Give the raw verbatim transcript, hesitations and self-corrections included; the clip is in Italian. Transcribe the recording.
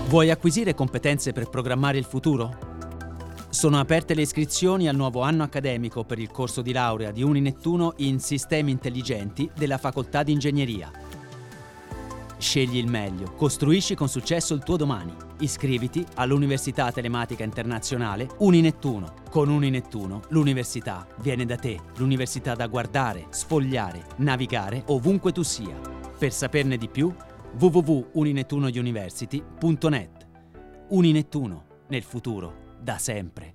Vuoi acquisire competenze per programmare il futuro? Sono aperte le iscrizioni al nuovo anno accademico per il corso di laurea di Uninettuno in Sistemi Intelligenti della Facoltà di Ingegneria. Scegli il meglio, costruisci con successo il tuo domani. Iscriviti all'Università Telematica Internazionale Uninettuno. Con Uninettuno l'università viene da te, l'università da guardare, sfogliare, navigare ovunque tu sia. Per saperne di più, w w w punto uninettunouniversity punto net. Uninettuno, nel futuro, da sempre.